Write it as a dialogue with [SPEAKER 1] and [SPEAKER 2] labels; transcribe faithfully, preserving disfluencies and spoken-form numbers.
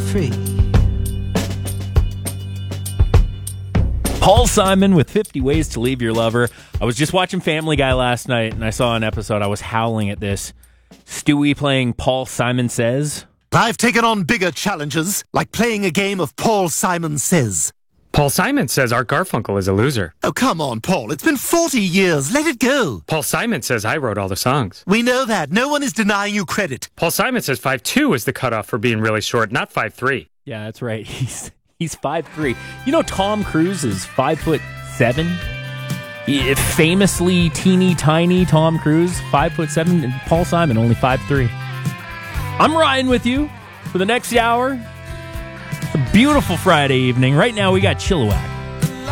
[SPEAKER 1] free.
[SPEAKER 2] Paul Simon with fifty Ways to Leave Your Lover. I was just watching Family Guy last night, and I saw an episode. I was howling at this. Stewie playing Paul Simon Says.
[SPEAKER 3] I've taken on bigger challenges, like playing a game of Paul Simon Says.
[SPEAKER 4] Paul Simon says Art Garfunkel is a loser.
[SPEAKER 3] Oh, come on, Paul. It's been forty years. Let it go.
[SPEAKER 4] Paul Simon says I wrote all the songs.
[SPEAKER 3] We know that. No one is denying you credit.
[SPEAKER 4] Paul Simon says five two is the cutoff for being really short, not five three.
[SPEAKER 2] Yeah, that's right. He's he's five three. You know Tom Cruise is five foot seven? He, famously teeny tiny Tom Cruise, five foot seven, and Paul Simon only five three. I'm Ryan with you for the next hour. It's a beautiful Friday evening. Right now we got Chilliwack.